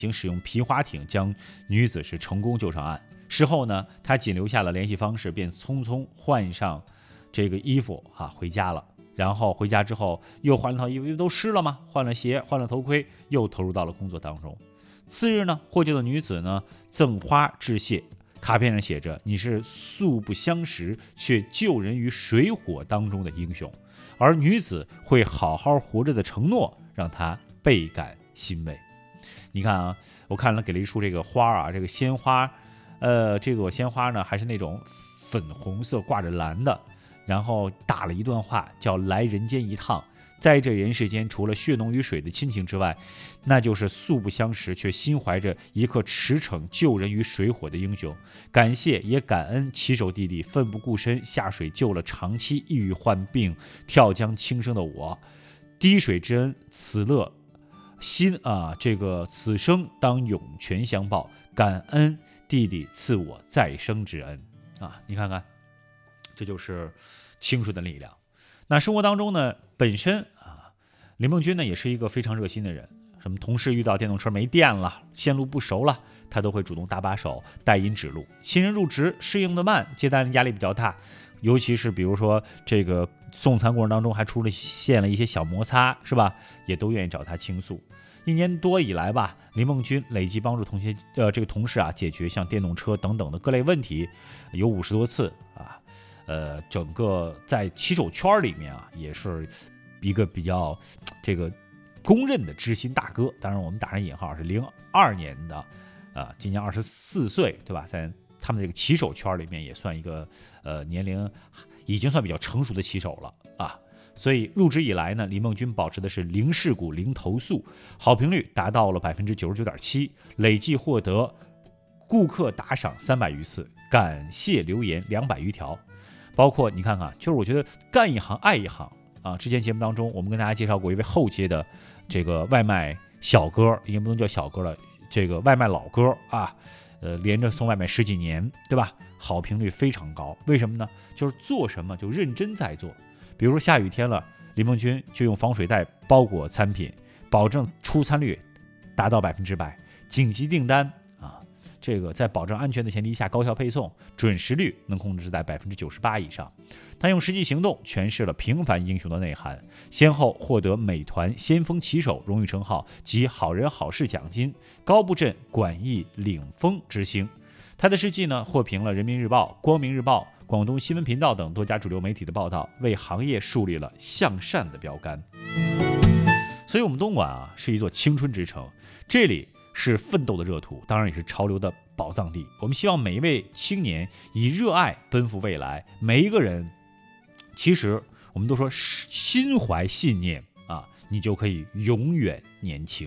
警使用皮划艇将女子是成功救上岸。事后呢，他仅留下了联系方式，便匆匆换上这个衣服回家了。然后回家之后又换了套衣服，因为都湿了嘛，换了鞋，换了头盔，又投入到了工作当中。次日呢，获救的女子呢赠花致谢，卡片上写着：“你是素不相识却救人于水火当中的英雄。”而女子会好好活着的承诺，让他倍感欣慰。你看啊，我看了给了一束这个花啊，这个鲜花，这朵鲜花呢还是那种粉红色挂着蓝的，然后打了一段话，叫“来人间一趟”。在这人世间，除了血浓于水的亲情之外，那就是素不相识却心怀着一颗驰骋救人于水火的英雄。感谢也感恩骑手弟弟奋不顾身下水救了长期抑郁患病跳江轻生的我。滴水之恩，此乐心此生当涌泉相报。感恩弟弟赐我再生之恩你看看，这就是清水的力量。那生活当中呢，本身林梦君呢也是一个非常热心的人，什么同事遇到电动车没电了，线路不熟了，他都会主动搭把手，带引指路。新人入职适应的慢，接单压力比较大，尤其是比如说这个送餐过程当中还现了一些小摩擦，是吧？也都愿意找他倾诉。1年多以来吧，林梦君累计帮助这个同事解决像电动车等等的各类问题有50多次整个在骑手圈里面也是一个比较这个公认的知心大哥。当然我们打上引号，是02年的今年24岁，对吧？在他们这个骑手圈里面也算一个年龄已经算比较成熟的骑手了所以入职以来呢，林梦君保持的是零事故零投诉，好评率达到了 99.7%， 累计获得顾客打赏300余次，感谢留言200余条。包括你看看，就是我觉得干一行爱一行之前节目当中我们跟大家介绍过一位后街的这个外卖小哥，也不能叫小哥了，这个外卖老哥连着送外卖10几年，对吧？好评率非常高。为什么呢？就是做什么就认真在做。比如说下雨天了，林梦君就用防水袋包裹餐品，保证出餐率达到100%。紧急订单这个在保证安全的前提下高效配送，准时率能控制在98%以上。他用实际行动诠释了平凡英雄的内涵，先后获得美团先锋骑手荣誉称号及好人好事奖金、高布镇管驿领风之星。他的事迹呢，获评了人民日报、光明日报、广东新闻频道等多家主流媒体的报道，为行业树立了向善的标杆。所以我们东莞是一座青春之城，这里是奋斗的热土，当然也是潮流的宝藏地。我们希望每一位青年以热爱奔赴未来，每一个人其实我们都说心怀信念你就可以永远年轻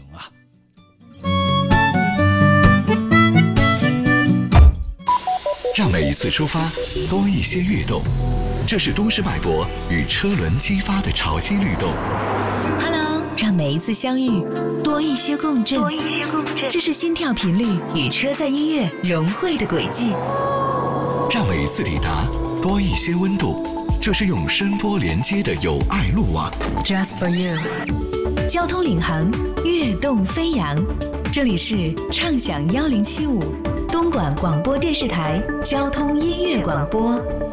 让每一次出发多一些跃动，这是都市脉搏与车轮激发的潮汐律动。 让每一次相遇多一些共振，这是心跳频率与车载音乐融汇的轨迹。 让每一次抵达多一些温度，这是用声波连接的友爱路网。 Just for you， 交通领航，跃动飞扬。这里是畅享1075东莞广播电视台交通音乐广播。